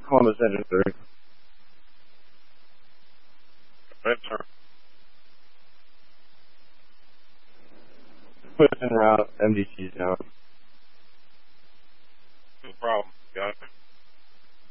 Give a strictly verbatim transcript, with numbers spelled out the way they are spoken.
Columbus Engine three. Enter. Put it in route, M D C's down.